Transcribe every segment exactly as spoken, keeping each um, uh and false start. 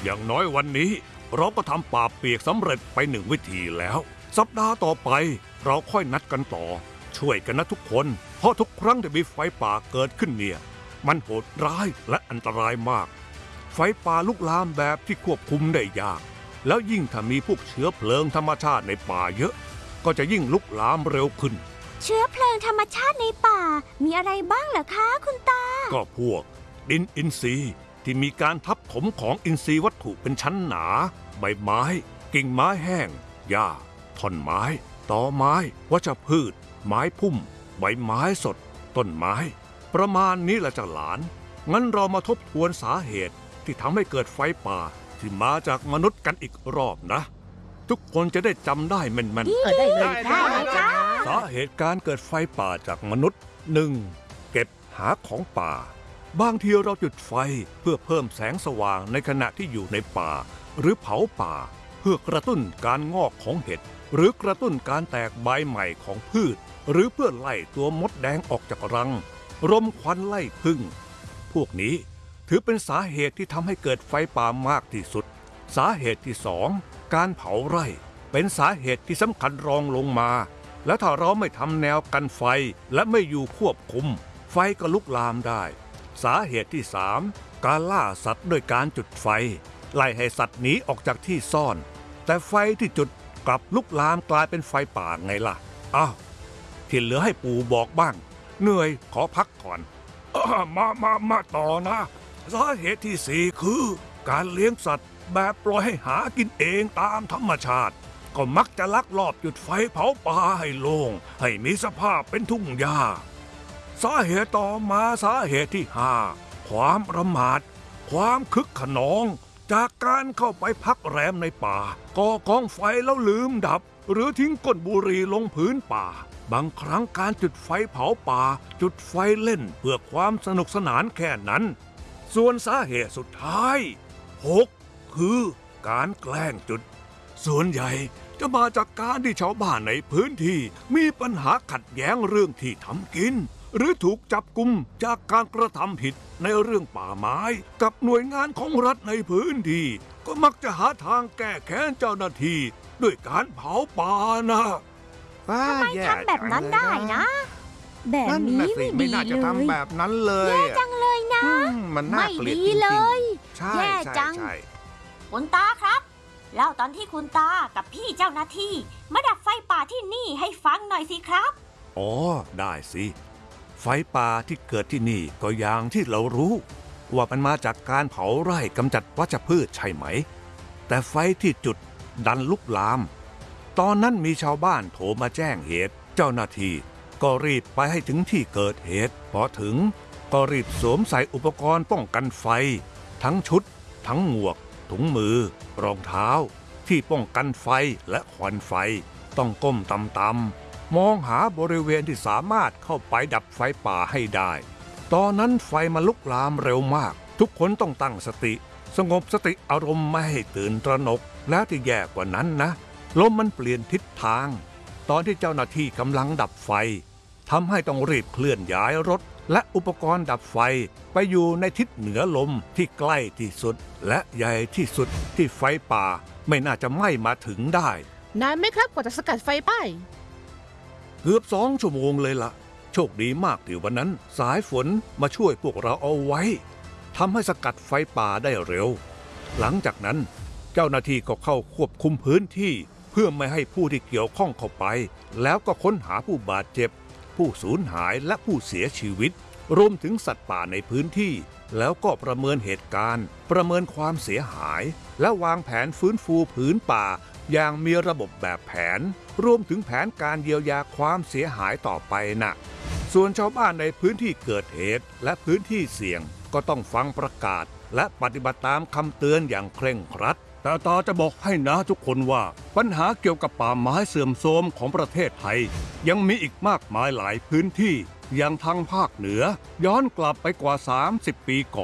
อย่างน้อยวันนี้เราก็ทำป่าเปียกสำเร็จไปหนึ่งวิธีแล้วสัปดาห์ต่อไปเราค่อยนัดกันต่อช่วยกันนะทุกคนเพราะทุกครั้งที่มีไฟป่าเกิดขึ้นเนี่ยมันโหดร้ายและอันตรายมากไฟป่าลุกลามแบบที่ควบคุมได้ยากแล้วยิ่งถ้ามีพวกเชื้อเพลิงธรรมชาติในป่าเยอะก็จะยิ่งลุกลามเร็วขึ้นเชื้อเพลิงธรรมชาติในป่ามีอะไรบ้างเหรอคะคุณตาก็พวกดินอินทรีย์ที่มีการทับถมของอินทรีย์วัตถุเป็นชั้นหนาใบไม้กิ่งไม้แห้งหญ้าท่อนไม้ตอไม้วัชพืชไม้พุ่มใบไม้สดต้นไม้ประมาณนี้แหละจ้ะหลานงั้นเรามาทบทวนสาเหตุที่ทำให้เกิดไฟป่าที่มาจากมนุษย์กันอีกรอบนะทุกคนจะได้จำได้แม่นๆได้เลยค่ะสาเหตุการเกิดไฟป่าจากมนุษย์ หนึ่ง. เก็บหาของป่าบางทีเราจุดไฟเพื่อเพิ่มแสงสว่างในขณะที่อยู่ในป่าหรือเผาป่าเพื่อกระตุ้นการงอกของเห็ดหรือกระตุ้นการแตกใบใหม่ของพืชหรือเพื่อไล่ตัวมดแดงออกจากรังรมควันไล่ผึ้งพวกนี้ถือเป็นสาเหตุที่ทำให้เกิดไฟป่ามากที่สุดสาเหตุที่สองการเผาไร่เป็นสาเหตุที่สำคัญรองลงมาและถ้าเราไม่ทำแนวกันไฟและไม่อยู่ควบคุมไฟก็ลุกลามได้สาเหตุที่สามการล่าสัตว์ด้วยการจุดไฟไล่ให้สัตว์หนีออกจากที่ซ่อนแต่ไฟที่จุดกลับลุกลามกลายเป็นไฟป่าไงล่ะอ้าวที่เหลือให้ปู่บอกบ้างเหนื่อยขอพักก่อนมามามาต่อนะสาเหตุที่สี่คือการเลี้ยงสัตว์แบบปล่อยให้หากินเองตามธรรมชาติก็มักจะลักลอบจุดไฟเผาป่าให้โล่งให้มีสภาพเป็นทุ่งหญ้าสาเหตุต่อมาสาเหตุที่ห้าความประมาทความคึกขนองจากการเข้าไปพักแรมในป่าก่อกองไฟแล้วลืมดับหรือทิ้งก้นบุหรี่ลงพื้นป่าบางครั้งการจุดไฟเผาป่าจุดไฟเล่นเพื่อความสนุกสนานแค่นั้นส่วนสาเหตุสุดท้ายหกคือการแกล้งจุดส่วนใหญ่จะมาจากการที่ชาวบ้านในพื้นที่มีปัญหาขัดแย้งเรื่องที่ทำกินหรือถูกจับกุมจากการกระทำผิดในเรื่องป่าไม้กับหน่วยงานของรัฐในพื้นที่ก็มักจะหาทางแก้แค้นเจ้าหน้าที่ด้วยการเผาป่านะทำไมทำแบบนั้นได้นะแบบนี้ไม่ดีเลยไม่น่าจะทำแบบนั้นเลยแย่จังเลยนะมันน่าเกลียดจริงๆแย่จังคุณตาครับเล่าตอนที่คุณตากับพี่เจ้าหน้าที่มาดับไฟป่าที่นี่ให้ฟังหน่อยสิครับอ๋อได้สิไฟป่าที่เกิดที่นี่ก็อย่างที่เรารู้ว่ามันมาจากการเผาไร่กำจัดวัชพืชใช่ไหมแต่ไฟที่จุดดันลุกลามตอนนั้นมีชาวบ้านโทรมาแจ้งเหตุเจ้าหน้าที่ก็รีบไปให้ถึงที่เกิดเหตุพอถึงก็รีบสวมใส่อุปกรณ์ป้องกันไฟทั้งชุดทั้งหมวกถุงมือรองเท้าที่ป้องกันไฟและควันไฟต้องก้มต่ำๆมองหาบริเวณที่สามารถเข้าไปดับไฟป่าให้ได้ตอนนั้นไฟมันลุกลามเร็วมากทุกคนต้องตั้งสติสงบสติอารมณ์ไม่ให้ตื่นตระหนกแล้วที่แย่กว่านั้นนะลมมันเปลี่ยนทิศทางตอนที่เจ้าหน้าที่กำลังดับไฟทำให้ต้องรีบเคลื่อนย้ายรถและอุปกรณ์ดับไฟไปอยู่ในทิศเหนือลมที่ใกล้ที่สุดและใหญ่ที่สุดที่ไฟป่าไม่น่าจะไหม้มาถึงได้นานไหมครับกว่าจะสกัดไฟได้เกือบสองชั่วโมงเลยล่ะโชคดีมากที่วันนั้นสายฝนมาช่วยพวกเราเอาไว้ทำให้สกัดไฟป่าได้เร็วหลังจากนั้นเจ้าหน้าที่ก็เข้าควบคุมพื้นที่เพื่อไม่ให้ผู้ที่เกี่ยวข้องเข้าไปแล้วก็ค้นหาผู้บาดเจ็บผู้สูญหายและผู้เสียชีวิตรวมถึงสัตว์ป่าในพื้นที่แล้วก็ประเมินเหตุการณ์ประเมินความเสียหายและวางแผนฟื้นฟูผืนป่าอย่างมีระบบแบบแผนรวมถึงแผนการเยียวยาความเสียหายต่อไปนะส่วนชาวบ้านในพื้นที่เกิดเหตุและพื้นที่เสี่ยงก็ต้องฟังประกาศและปฏิบัติตามคำเตือนอย่างเคร่งครัดแต่ตาจะบอกให้นะทุกคนว่าปัญหาเกี่ยวกับป่าไม้เสื่อมโทรมของประเทศไทยยังมีอีกมากมายหลายพื้นที่อย่างทางภาคเหนือย้อนกลับไปกว่าสามสิบปีก่อนพ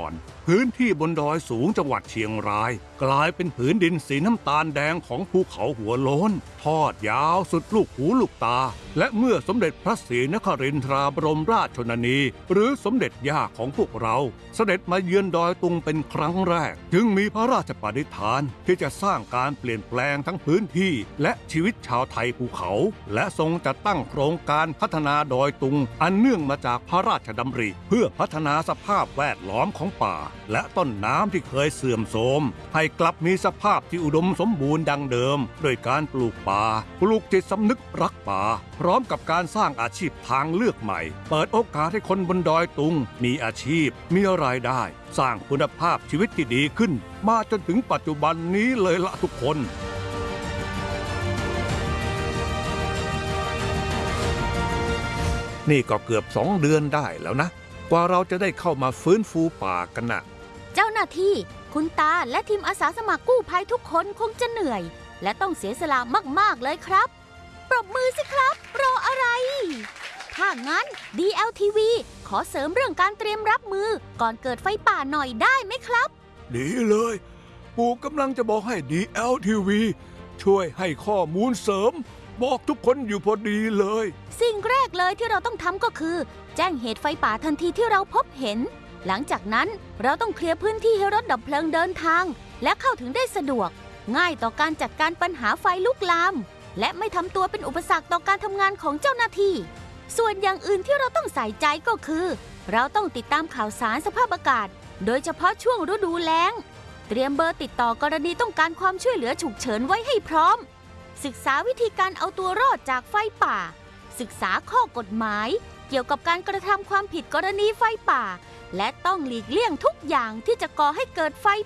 พื้นที่บนดอยสูงจังหวัดเชียงราย กลายเป็นผืนดินสีน้ำตาลแดงของภูเขาหัวโล้นทอดยาวสุดลูกหูลูกตา และเมื่อสมเด็จพระศรีนครินทราบรมราชชนนีหรือสมเด็จย่าของพวกเราเสด็จมาเยือนดอยตุงเป็นครั้งแรกจึงมีพระราชปณิธานที่จะสร้างการเปลี่ยนแปลงทั้งพื้นที่และชีวิตชาวไทยภูเขาและทรงจัดตั้งโครงการพัฒนาดอยตุงอันเนื่องมาจากพระราชดำริเพื่อพัฒนาสภาพแวดล้อมของป่าและต้นน้ำที่เคยเสื่อมโทรมให้กลับมีสภาพที่อุดมสมบูรณ์ดังเดิมโดยการปลูกป่าปลูกจิตสำนึกรักป่าพร้อมกับการสร้างอาชีพทางเลือกใหม่เปิดโอกาสให้คนบนดอยตุงมีอาชีพมีรายได้สร้างคุณภาพชีวิตที่ดีขึ้นมาจนถึงปัจจุบันนี้เลยละทุกคนนี่ก็เกือบสองเดือนได้แล้วนะกว่าเราจะได้เข้ามาฟื้นฟูป่ากันนะเจ้าหน้าที่คุณตาและทีมอาสาสมัครกู้ภัยทุกคนคงจะเหนื่อยและต้องเสียสละมากๆเลยครับปรบมือสิครับรออะไรถ้างั้น ดี แอล ที วี ขอเสริมเรื่องการเตรียมรับมือก่อนเกิดไฟป่าหน่อยได้ไหมครับดีเลยปู่กำลังจะบอกให้ ดี แอล ที วี ช่วยให้ข้อมูลเสริมบอกทุกคนอยู่พอดีเลยสิ่งแรกเลยที่เราต้องทำก็คือแจ้งเหตุไฟป่าทันทีที่เราพบเห็นหลังจากนั้นเราต้องเคลียร์พื้นที่ให้รถดับเพลิงเดินทางและเข้าถึงได้สะดวกง่ายต่อการจัดการปัญหาไฟลุกลามและไม่ทำตัวเป็นอุปสรรคต่อการทำงานของเจ้าหน้าที่ส่วนอย่างอื่นที่เราต้องใส่ใจก็คือเราต้องติดตามข่าวสารสภาพอากาศโดยเฉพาะช่วงฤดูแล้งเตรียมเบอร์ติดต่อกรณีต้องการความช่วยเหลือฉุกเฉินไว้ให้พร้อมศึกษาวิธีการเอาตัวรอดจากไฟป่าศึกษาข้อกฎหมายเกี่ยวกับการกระทำความผิดกรณีไฟป่าและต้องหลีกเลี่ยงทุกอย่างที่จะก่อให้เกิดไฟ